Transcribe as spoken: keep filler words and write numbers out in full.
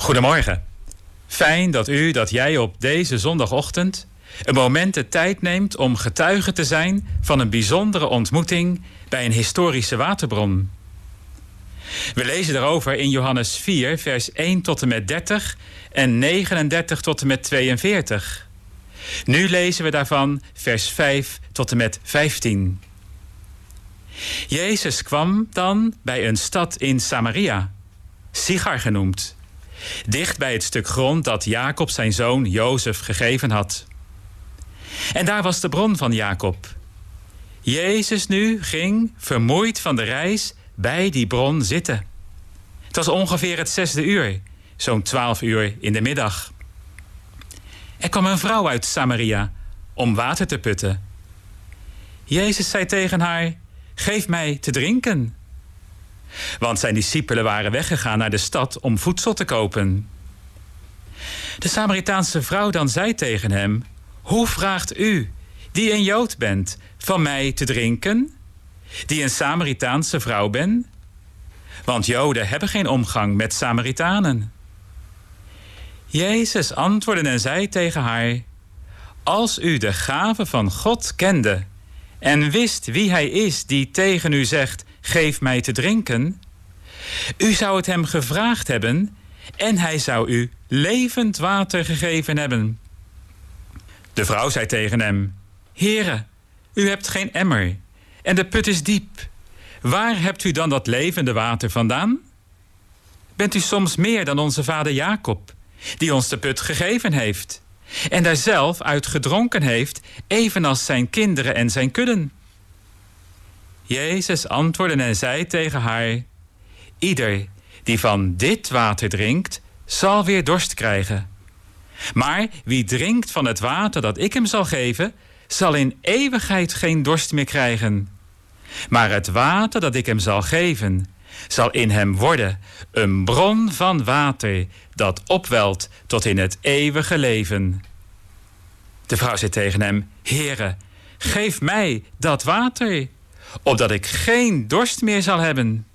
Goedemorgen. Fijn dat u, dat jij op deze zondagochtend een moment de tijd neemt om getuige te zijn van een bijzondere ontmoeting bij een historische waterbron. We lezen daarover in Johannes vier, vers één tot en met dertig en negenendertig tot en met tweeënveertig. Nu lezen we daarvan vers vijf tot en met vijftien. Jezus kwam dan bij een stad in Samaria, Sichar genoemd, dicht bij het stuk grond dat Jacob zijn zoon Jozef gegeven had. En daar was de bron van Jacob. Jezus nu ging, vermoeid van de reis, bij die bron zitten. Het was ongeveer het zesde uur, zo'n twaalf uur in de middag. Er kwam een vrouw uit Samaria om water te putten. Jezus zei tegen haar: geef mij te drinken. Want zijn discipelen waren weggegaan naar de stad om voedsel te kopen. De Samaritaanse vrouw dan zei tegen hem: hoe vraagt u, die een Jood bent, van mij te drinken, die een Samaritaanse vrouw ben? Want Joden hebben geen omgang met Samaritanen. Jezus antwoordde en zei tegen haar: als u de gave van God kende en wist wie hij is die tegen u zegt: geef mij te drinken, u zou het hem gevraagd hebben en hij zou u levend water gegeven hebben. De vrouw zei tegen hem: Heere, u hebt geen emmer en de put is diep. Waar hebt u dan dat levende water vandaan? Bent u soms meer dan onze vader Jacob, die ons de put gegeven heeft en daar zelf uit gedronken heeft, evenals zijn kinderen en zijn kudden? Jezus antwoordde en zei tegen haar: ieder die van dit water drinkt, zal weer dorst krijgen. Maar wie drinkt van het water dat ik hem zal geven, zal in eeuwigheid geen dorst meer krijgen. Maar het water dat ik hem zal geven, zal in hem worden een bron van water dat opwelt tot in het eeuwige leven. De vrouw zei tegen hem: Heere, geef mij dat water, opdat ik geen dorst meer zal hebben